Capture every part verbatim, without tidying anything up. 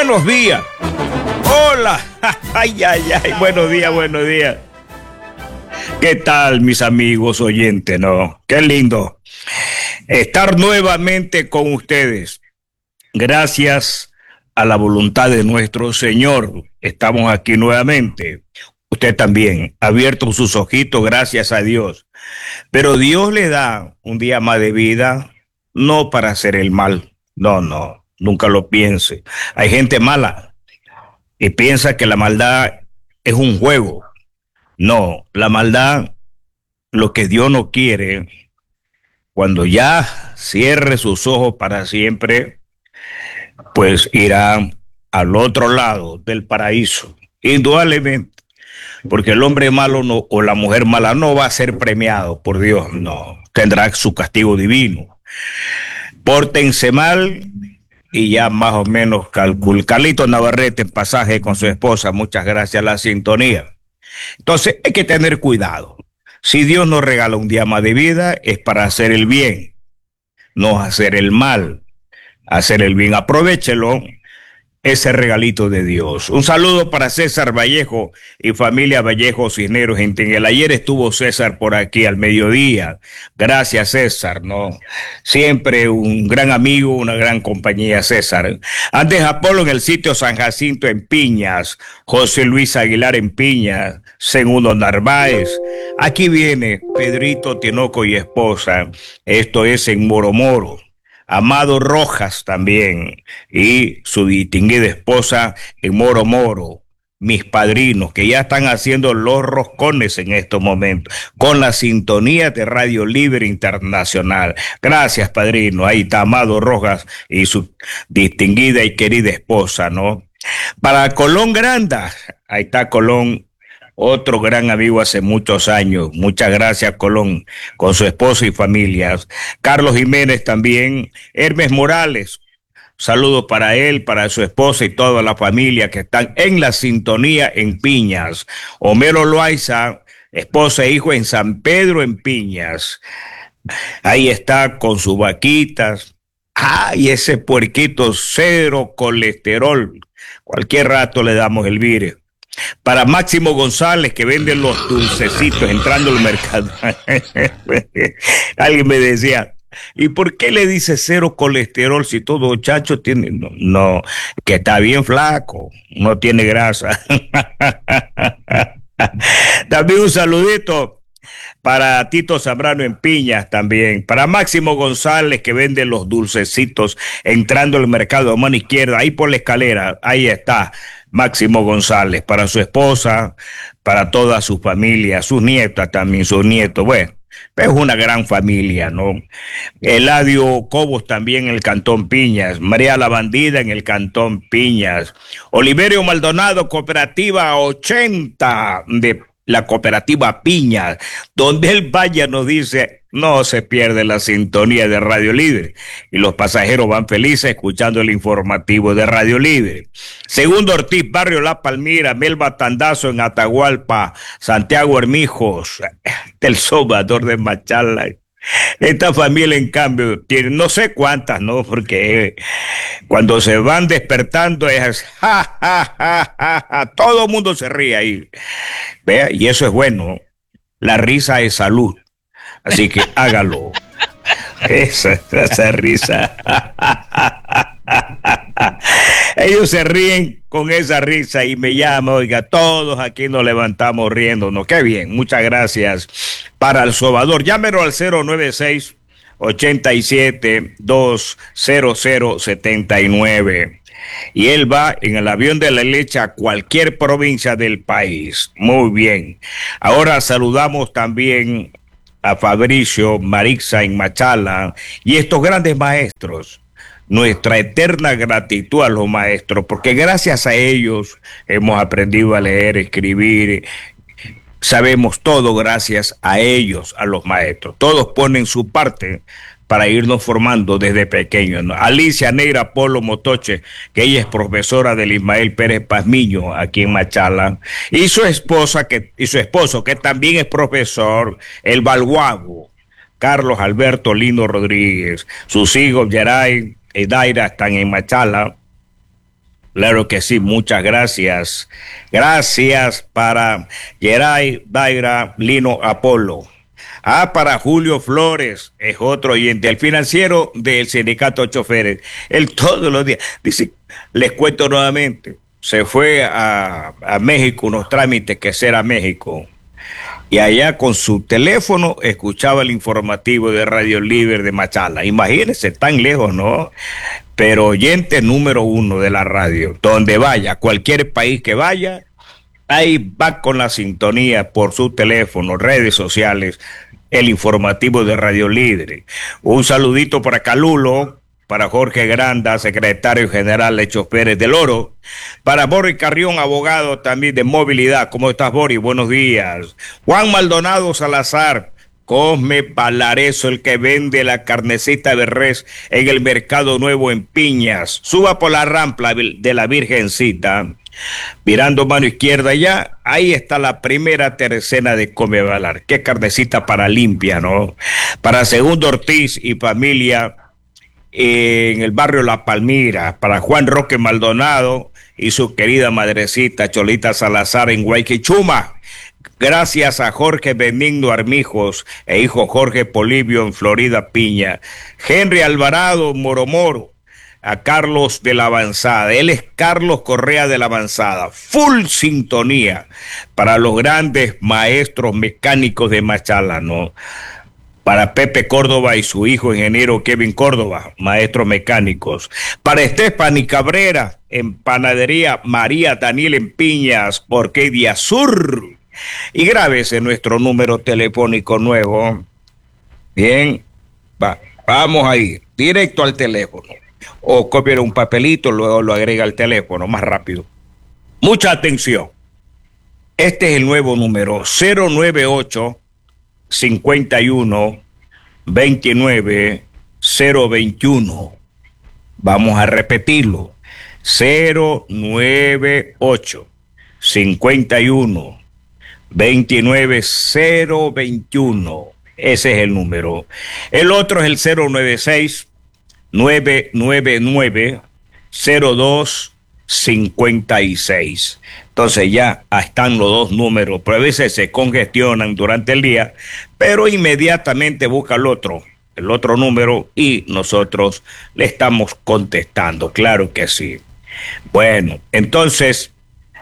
Buenos días. Hola. Ay, ay, ay. Buenos días, buenos días. ¿Qué tal, mis amigos oyentes? No, qué lindo estar nuevamente con ustedes. Gracias a la voluntad de nuestro Señor, estamos aquí nuevamente. Usted también, abierto sus ojitos, gracias a Dios. Pero Dios le da un día más de vida, no para hacer el mal. No, no, nunca lo piense. Hay gente mala y piensa que la maldad es un juego. No, la maldad, lo que Dios no quiere, cuando ya cierre sus ojos para siempre, pues irá al otro lado del paraíso, indudablemente, porque el hombre malo no, o la mujer mala no va a ser premiado por Dios, no, tendrá su castigo divino. Pórtense mal y ya más o menos calcul. Carlito Navarrete en pasaje con su esposa, muchas gracias a la sintonía. Entonces hay que tener cuidado. Si Dios nos regala un día más de vida, es para hacer el bien, no hacer el mal. Hacer el bien, aprovéchelo, ese regalito de Dios. Un saludo para César Vallejo y familia Vallejo Cisneros en el ayer estuvo César por aquí al mediodía. Gracias, César, ¿no? Siempre un gran amigo, una gran compañía, César. Antes Apolo en el sitio San Jacinto en Piñas, José Luis Aguilar en Piñas, Segundo Narváez. Aquí viene Pedrito Tinoco y esposa. Esto es en Moro Moro. Amado Rojas también y su distinguida esposa en Moro Moro, mis padrinos que ya están haciendo los roscones en estos momentos con la sintonía de Radio Libre Internacional. Gracias, padrino. Ahí está Amado Rojas y su distinguida y querida esposa, ¿no? Para Colón Granda, ahí está Colón. Otro gran amigo hace muchos años. Muchas gracias, Colón, con su esposa y familia. Carlos Jiménez también. Hermes Morales. Saludos para él, para su esposa y toda la familia que están en la sintonía en Piñas. Homero Loaiza, esposa e hijo en San Pedro en Piñas. Ahí está con sus vaquitas. Ay, ese puerquito cero colesterol. Cualquier rato le damos el vire. Para Máximo González, que vende los dulcecitos entrando al mercado. Alguien me decía, ¿y por qué le dice cero colesterol si todo muchacho tiene? No, no, que está bien flaco, no tiene grasa. También un saludito para Tito Zambrano en Piñas también. Para Máximo González, que vende los dulcecitos entrando al mercado a mano izquierda, ahí por la escalera, ahí está. Máximo González, para su esposa, para toda su familia, sus nietas también, sus nietos. Bueno, es una gran familia, ¿no? Eladio Cobos también en el Cantón Piñas, María la Bandida en el Cantón Piñas, Oliverio Maldonado, Cooperativa ochenta de la Cooperativa Piñas, donde él vaya nos dice, no se pierde la sintonía de Radio Libre y los pasajeros van felices escuchando el informativo de Radio Libre. Segundo Ortiz, Barrio La Palmira, Melba Tandazo en Atahualpa, Santiago Hermijos, del Salvador de Machala. Esta familia, en cambio, tiene no sé cuántas, ¿no? Porque cuando se van despertando es ja, ja, ja, ja, ja. Todo el mundo se ríe ahí. Vea, y eso es bueno. La risa es salud. Así que hágalo. Esa, esa risa. Ellos se ríen con esa risa y me llaman, oiga, todos aquí nos levantamos riéndonos. Qué bien, muchas gracias. Para El Salvador, llámelo al cero nueve seis, ochenta y siete, dos cero cero setenta y nueve. Y él va en el avión de la leche a cualquier provincia del país. Muy bien. Ahora saludamos también a Fabricio, Marixa en Machala y estos grandes maestros. Nuestra eterna gratitud a los maestros, porque gracias a ellos hemos aprendido a leer, escribir, sabemos todo gracias a ellos, a los maestros. Todos ponen su parte para irnos formando desde pequeños, ¿no? Alicia Neira Polo Motoche, que ella es profesora del Ismael Pérez Pazmiño aquí en Machala, y su esposa que y su esposo que también es profesor, el Balguago, Carlos Alberto Lino Rodríguez, sus hijos Geray y Daira están en Machala. Claro que sí, muchas gracias. Gracias para Geray Daira Lino Apolo. Ah, para Julio Flores, es otro oyente, el financiero del sindicato de choferes. Él todos los días dice, les cuento nuevamente, se fue a, a México, unos trámites que será México. Y allá con su teléfono escuchaba el informativo de Radio Libre de Machala. Imagínense, tan lejos, ¿no? Pero oyente número uno de la radio, donde vaya, cualquier país que vaya, ahí va con la sintonía por su teléfono, redes sociales, el informativo de Radio Libre. Un saludito para Calulo, para Jorge Granda, secretario general de Choferes del Oro, para Boris Carrión, abogado también de movilidad. ¿Cómo estás, Boris? Buenos días. Juan Maldonado Salazar, Cosme Palareso, el que vende la carnecita de res en el Mercado Nuevo en Piñas. Suba por la rampa de la Virgencita, mirando mano izquierda ya, ahí está la primera tercena de Come Balar. Qué carnecita para limpia, ¿no? Para Segundo Ortiz y familia en el barrio La Palmira, para Juan Roque Maldonado y su querida madrecita Cholita Salazar en Guayquichuma. Gracias a Jorge Benigno Armijos e hijo Jorge Polibio en Florida Piña. Henry Alvarado Moromoro, a Carlos de la Avanzada. Él es Carlos Correa de la Avanzada. Full sintonía para los grandes maestros mecánicos de Machala, ¿no? Para Pepe Córdoba y su hijo ingeniero Kevin Córdoba, maestros mecánicos. Para Estefany Cabrera, en Panadería María Daniel en Piñas, Orquídea Sur. Y grábese nuestro número telefónico nuevo. Bien, va, vamos ahí, directo al teléfono. O copia un papelito, luego lo agrega al teléfono, más rápido. Mucha atención. Este es el nuevo número, cero nueve ocho, cincuenta y uno, veintinueve, cero veintiuno. Vamos a repetirlo. cero nueve ocho, cincuenta y uno, veintinueve, cero veintiuno. Ese es el número. El otro es el cero nueve seis, nueve nueve nueve, cero dos cincuenta y seis. Entonces ya están los dos números, pero a veces se congestionan durante el día, pero inmediatamente busca el otro, el otro número y nosotros le estamos contestando, claro que sí. Bueno, entonces,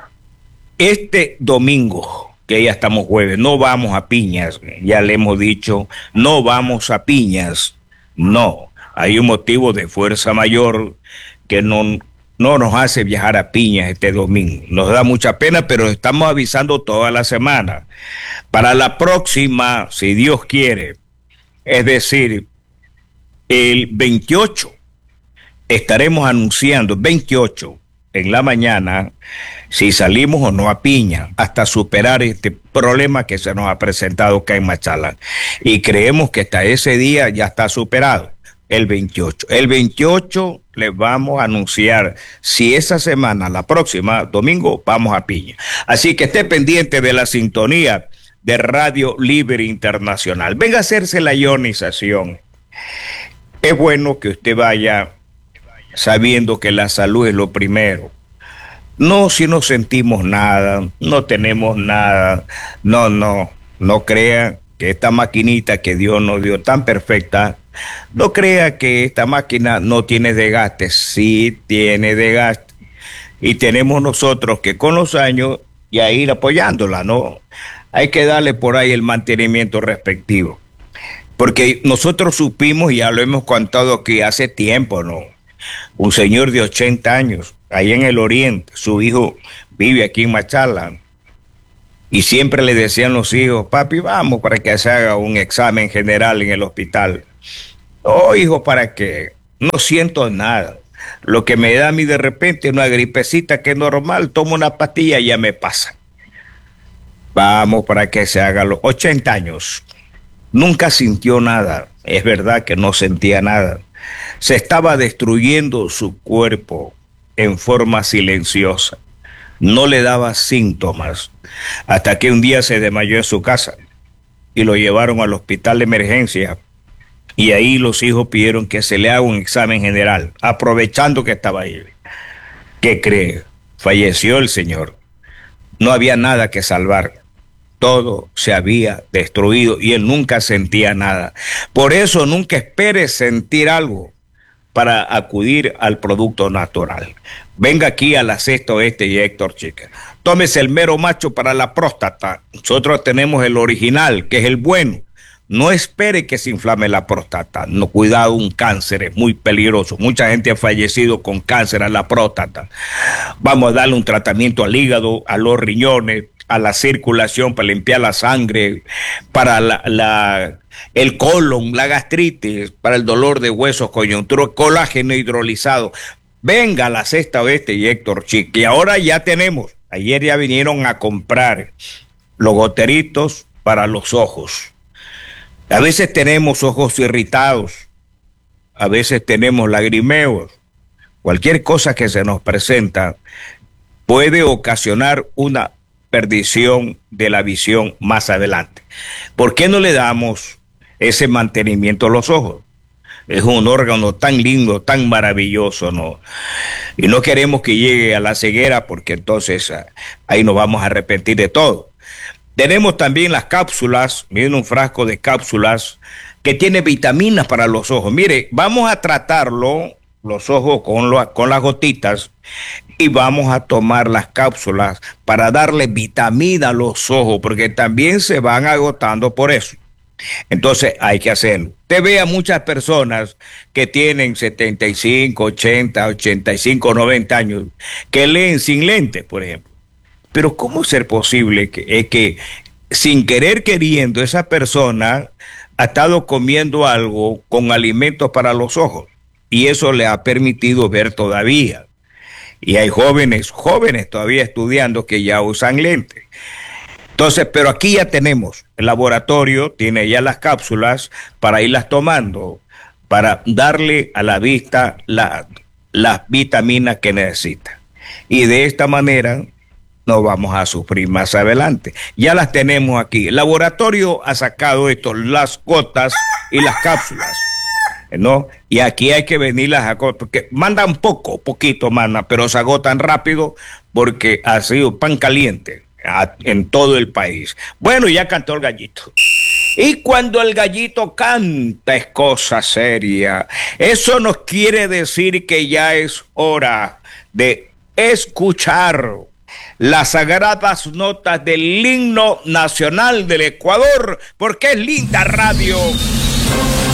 este domingo, que ya estamos jueves, no vamos a Piñas, ya le hemos dicho, no vamos a Piñas, no, hay un motivo de fuerza mayor que no... no nos hace viajar a Piñas este domingo. Nos da mucha pena, pero estamos avisando toda la semana. Para la próxima, si Dios quiere, es decir, el veintiocho, estaremos anunciando, veintiocho, en la mañana, si salimos o no a Piña, hasta superar este problema que se nos ha presentado acá en Machala. Y creemos que hasta ese día ya está superado. El veintiocho. El veintiocho les vamos a anunciar si esa semana, la próxima, domingo, vamos a Piña. Así que esté pendiente de la sintonía de Radio Libre Internacional. Venga a hacerse la ionización. Es bueno que usted vaya sabiendo que la salud es lo primero. No si no sentimos nada, no tenemos nada. No, no, no crea que esta maquinita que Dios nos dio tan perfecta, no crea que esta máquina no tiene desgaste. Sí tiene desgaste. Y tenemos nosotros que con los años ya ir apoyándola, ¿no? Hay que darle por ahí el mantenimiento respectivo. Porque nosotros supimos, y ya lo hemos contado aquí hace tiempo, ¿no? Un señor de ochenta años, ahí en el oriente, su hijo vive aquí en Machala. Y siempre le decían los hijos, papi, vamos para que se haga un examen general en el hospital. Oh, hijo, ¿para qué? No siento nada. Lo que me da a mí de repente es una gripecita que es normal, tomo una pastilla y ya me pasa. Vamos para que se haga los ochenta años. Nunca sintió nada. Es verdad que no sentía nada. Se estaba destruyendo su cuerpo en forma silenciosa. No le daba síntomas. Hasta que un día se desmayó en su casa y lo llevaron al hospital de emergencia. Y ahí los hijos pidieron que se le haga un examen general, aprovechando que estaba ahí. ¿Qué cree? Falleció el señor. No había nada que salvar. Todo se había destruido y él nunca sentía nada. Por eso nunca espere sentir algo para acudir al producto natural. Venga aquí a la Sexta Oeste y Héctor Chica. Tómese el mero macho para la próstata. Nosotros tenemos el original, que es el bueno. No espere que se inflame la próstata. No, cuidado, un cáncer es muy peligroso. Mucha gente ha fallecido con cáncer a la próstata. Vamos a darle un tratamiento al hígado, a los riñones, a la circulación para limpiar la sangre, para la, la, el colon, la gastritis, para el dolor de huesos, coyuntura, colágeno hidrolizado. Venga a la Sexta Oeste y Héctor Chic. Y ahora ya tenemos, ayer ya vinieron a comprar los goteritos para los ojos. A veces tenemos ojos irritados, a veces tenemos lagrimeos. Cualquier cosa que se nos presenta puede ocasionar una perdición de la visión más adelante. ¿Por qué no le damos ese mantenimiento a los ojos? Es un órgano tan lindo, tan maravilloso, ¿no? Y no queremos que llegue a la ceguera porque entonces ahí nos vamos a arrepentir de todo. Tenemos también las cápsulas, miren, un frasco de cápsulas que tiene vitaminas para los ojos. Mire, vamos a tratarlo, los ojos con, lo, con las gotitas, y vamos a tomar las cápsulas para darle vitamina a los ojos, porque también se van agotando por eso. Entonces hay que hacerlo. Te ve a muchas personas que tienen setenta y cinco, ochenta, ochenta y cinco, noventa años, que leen sin lentes, por ejemplo. Pero ¿cómo ser posible que, eh, que sin querer queriendo esa persona ha estado comiendo algo con alimentos para los ojos? Y eso le ha permitido ver todavía. Y hay jóvenes, jóvenes todavía estudiando que ya usan lentes. Entonces, pero aquí ya tenemos, el laboratorio tiene ya las cápsulas para irlas tomando, para darle a la vista la, las vitaminas que necesita. Y de esta manera no vamos a sufrir más adelante. Ya las tenemos aquí. El laboratorio ha sacado esto, las gotas y las cápsulas, ¿no? Y aquí hay que venirlas a... porque mandan poco, poquito mandan, pero se agotan rápido porque ha sido pan caliente a, en todo el país. Bueno, ya cantó el gallito. Y cuando el gallito canta es cosa seria. Eso nos quiere decir que ya es hora de escuchar las sagradas notas del himno nacional del Ecuador, porque es linda radio.